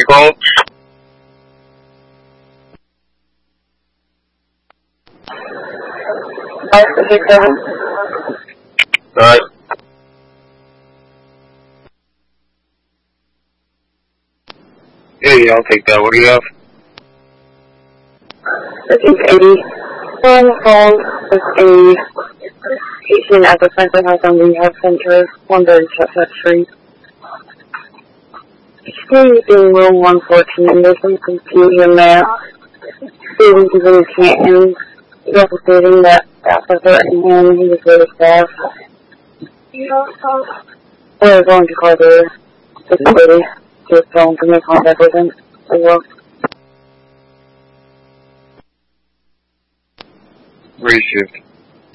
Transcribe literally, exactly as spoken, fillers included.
call? five six seven. Alright. Yeah, yeah, I'll take that. What do you have? fifteen eighty. Phone call with a patient at the Central Health and Rehab Center, one thirty Chestnut Street. Staying in room one fourteen, there's some confusion there. Students is in Canton. He's also stating that after threatening him, he was with his staff. We're going to call the facility to his phone to make contact with him as well. Reshift.